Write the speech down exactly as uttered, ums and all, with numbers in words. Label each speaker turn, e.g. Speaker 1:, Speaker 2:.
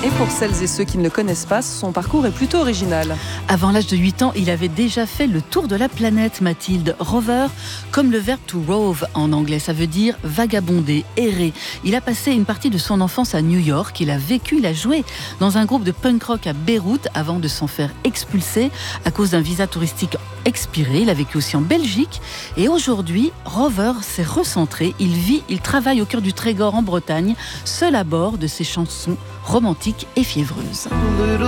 Speaker 1: Et pour celles et ceux qui ne le connaissent pas, son parcours est plutôt original.
Speaker 2: Avant l'âge de huit ans, il avait déjà fait le tour de la planète, Mathilde. Rover, comme le verbe to rove en anglais, ça veut dire vagabonder, errer. Il a passé une partie de son enfance à New York. Il a vécu, il a joué dans un groupe de punk rock à Beyrouth avant de s'en faire expulser à cause d'un visa touristique expiré. Il a vécu aussi en Belgique. Et aujourd'hui, Rover s'est recentré. Il vit, il travaille au cœur du Trégor en Bretagne, seul à bord de ses chansons romantiques et fiévreuses.